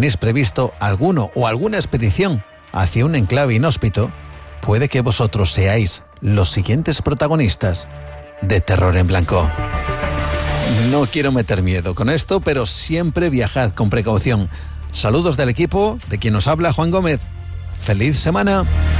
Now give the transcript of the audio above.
tenéis previsto alguno o alguna expedición hacia un enclave inhóspito, puede que vosotros seáis los siguientes protagonistas de Terror en Blanco. No quiero meter miedo con esto, pero siempre viajad con precaución. Saludos del equipo, de quien nos habla Juan Gómez. ¡Feliz semana!